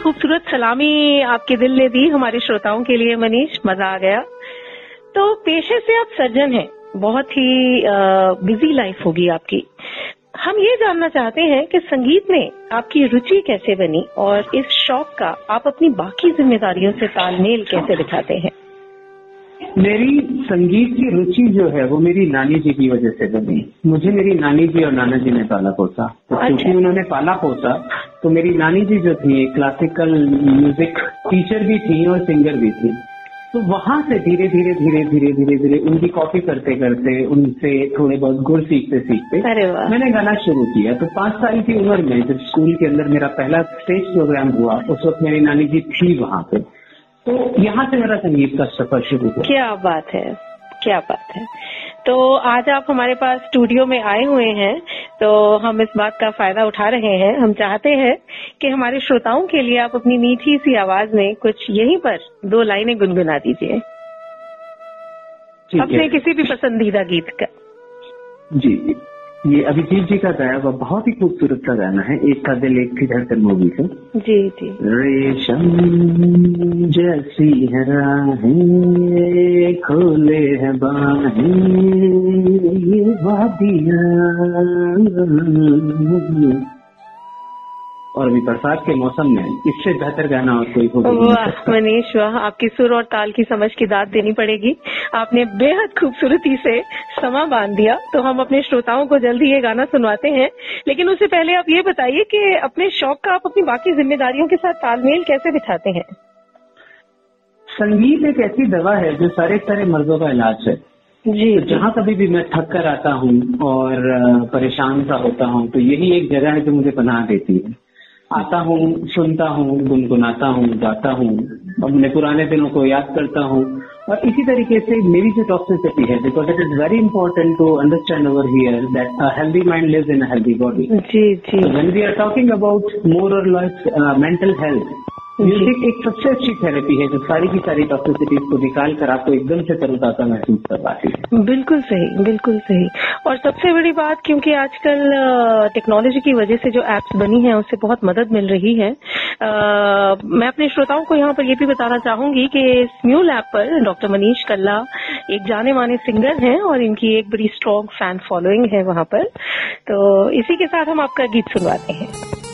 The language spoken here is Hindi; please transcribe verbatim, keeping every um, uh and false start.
खूबसूरत सलामी आपके दिल ने दी हमारे श्रोताओं के लिए मनीष, मजा आ गया। तो पेशे से आप सर्जन हैं, बहुत ही बिजी लाइफ होगी आपकी। हम ये जानना चाहते हैं कि संगीत में आपकी रुचि कैसे बनी और इस शौक का आप अपनी बाकी जिम्मेदारियों से तालमेल कैसे बिठाते हैं? मेरी संगीत की रुचि जो है वो मेरी नानी जी की वजह से बनी। मुझे मेरी नानी जी और नाना जी ने पाला पोसा, तो क्योंकि अच्छा। उन्होंने पाला पोसा तो मेरी नानी जी जो थी क्लासिकल म्यूजिक टीचर भी थी और सिंगर भी थी। तो वहां से धीरे धीरे धीरे धीरे धीरे धीरे उनकी कॉपी करते करते उनसे थोड़े बहुत गुण सीखते सीखते मैंने गाना शुरू किया। तो पांच साल की उम्र में जब स्कूल के अंदर मेरा पहला स्टेज प्रोग्राम हुआ, उस वक्त मेरी नानी जी थी वहां पे, तो यहाँ से मेरा संगीत का सफर शुरू हुआ। क्या बात है, क्या बात है। तो आज आप हमारे पास स्टूडियो में आए हुए हैं, तो हम इस बात का फायदा उठा रहे हैं। हम चाहते हैं कि हमारे श्रोताओं के लिए आप अपनी मीठी सी आवाज में कुछ यहीं पर दो लाइनें गुनगुना दीजिए अपने किसी भी पसंदीदा गीत का। जी, ये अभिजीत जी का गाया हुआ बहुत ही खूबसूरत सा गाना है, एक का दिल एक की धड़कन मूवी से। जी जी। रेशम जैसी है राहें खोले है बाहें ये वादियां, और अभी बरसात के मौसम में इससे बेहतर गाना और कोई हो नहीं। वाह मनीष वाह, आपकी सुर और ताल की समझ की दाद देनी पड़ेगी। आपने बेहद खूबसूरती से समा बांध दिया। तो हम अपने श्रोताओं को जल्दी ये गाना सुनवाते हैं, लेकिन उससे पहले आप ये बताइए कि अपने शौक का आप अपनी बाकी जिम्मेदारियों के साथ तालमेल कैसे बिठाते हैं? संगीत एक ऐसी दवा है जो सारे सारे मर्जों का इलाज है जी। जहाँ कभी भी मैं थक कर आता हूँ और परेशान सा होता हूँ तो यही एक जगह है जो मुझे पनाह देती है। आता हूँ, सुनता हूँ, गुनगुनाता हूँ, गाता हूँ, अपने पुराने दिनों को याद करता हूँ। और इसी तरीके से मेरी जो टॉक्सिसिटी है, because it is very important to understand over here that a healthy mind lives in a healthy body. Ji ji. When we are talking about more और लेस मेंटल हेल्थ, म्यूजिक एक सबसे अच्छी थेरेपी है जो सारी की सारी टॉक्सिसिटीज को निकाल कर आपको एकदम से तरोताजा महसूस करवाती है। बिल्कुल सही, बिल्कुल सही। और सबसे बड़ी बात, क्योंकि आजकल टेक्नोलॉजी की वजह से जो एप्स बनी हैं उससे बहुत मदद मिल रही है। आ, मैं अपने श्रोताओं को यहाँ पर ये भी बताना चाहूंगी कि स्म्यूल ऐप पर डॉक्टर मनीष कल्ला एक जाने माने सिंगर हैं और इनकी एक बड़ी स्ट्रॉन्ग फैन फॉलोइंग है वहां पर। तो इसी के साथ हम आपका गीत सुनवाते हैं।